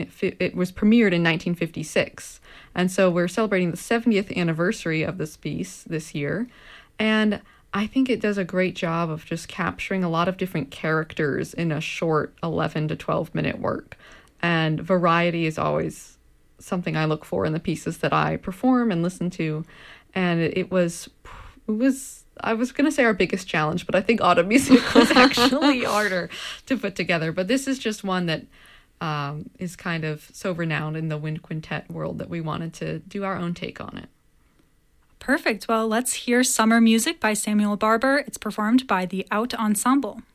It was premiered in 1956. And so we're celebrating the 70th anniversary of this piece this year. And I think it does a great job of just capturing a lot of different characters in a short 11 to 12 minute work. And variety is always something I look for in the pieces that I perform and listen to. And it was I was going to say our biggest challenge, but I think Autumn Music was actually harder to put together. But this is just one that is kind of so renowned in the wind quintet world that we wanted to do our own take on it. Perfect. Well, let's hear Summer Music by Samuel Barber. It's performed by the Out Ensemble.